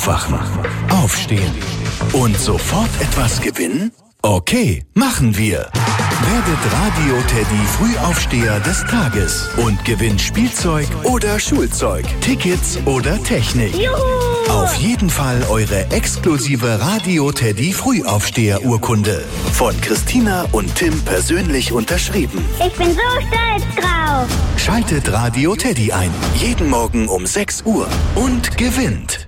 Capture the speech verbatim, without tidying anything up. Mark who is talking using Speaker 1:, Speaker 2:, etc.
Speaker 1: Aufwachen, aufstehen und sofort etwas gewinnen? Okay, machen wir. Werdet Radio Teddy Frühaufsteher des Tages und gewinnt Spielzeug oder Schulzeug, Tickets oder Technik.
Speaker 2: Juhu!
Speaker 1: Auf jeden Fall eure exklusive Radio Teddy Frühaufsteher-Urkunde. Von Christina und Tim persönlich unterschrieben.
Speaker 2: Ich bin so stolz drauf.
Speaker 1: Schaltet Radio Teddy ein. Jeden Morgen um sechs Uhr und gewinnt.